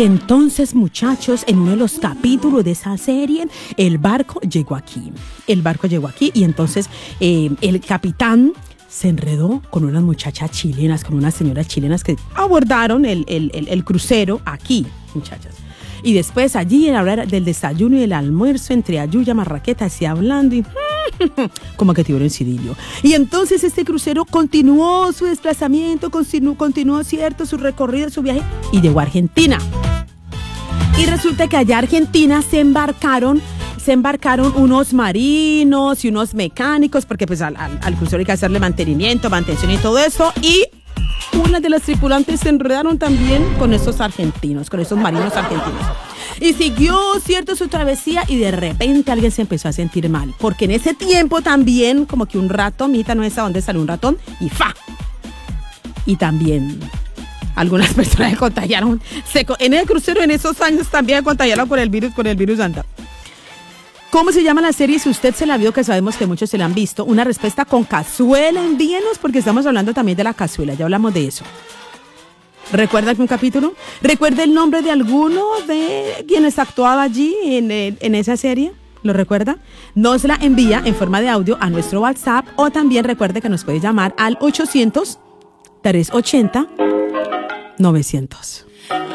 Y entonces, muchachos, en uno de los capítulos de esa serie, el barco llegó aquí. Y entonces el capitán se enredó con unas muchachas chilenas, con unas señoras chilenas que abordaron el crucero aquí, muchachas. Y después allí, en la hora del desayuno y el almuerzo, entre Ayuya, Marraqueta, así hablando y como que tuvieron cidillo. Y entonces este crucero continuó su desplazamiento, continuó cierto, su recorrido, su viaje, y llegó a Argentina. Y resulta que allá en Argentina se embarcaron unos marinos y unos mecánicos, porque pues al crucero hay que hacerle mantención y todo eso, y una de las tripulantes se enredaron también con esos marinos argentinos. Y siguió, cierto, su travesía, y de repente alguien se empezó a sentir mal, porque en ese tiempo también, como que un ratón, mijita, no es a dónde salió un ratón, y ¡fa! Y también algunas personas se contagiaron, en el crucero en esos años también se contagiaron con el virus anda. ¿Cómo se llama la serie? Si usted se la vio, que sabemos que muchos se la han visto. Una respuesta con cazuela, envíenos, porque estamos hablando también de la cazuela, ya hablamos de eso. ¿Recuerda algún capítulo? ¿Recuerda el nombre de alguno de quienes actuaba allí en esa serie? ¿Lo recuerda? Nos la envía en forma de audio a nuestro WhatsApp, o también recuerde que nos puede llamar al 800-380-900.